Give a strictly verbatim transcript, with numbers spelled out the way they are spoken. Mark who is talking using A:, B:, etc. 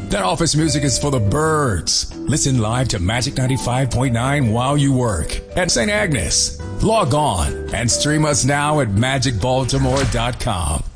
A: That office music is for the birds. Listen live to Magic ninety-five point nine while you work at Saint Agnes. Log on and stream us now at magic baltimore dot com.